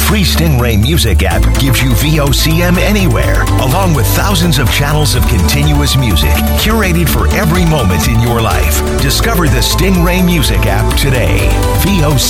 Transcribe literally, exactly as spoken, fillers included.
free Stingray Music app gives you V O C M anywhere, along with thousands of channels of continuous music, curated for every moment in your life. Discover the Stingray Music app today. V O C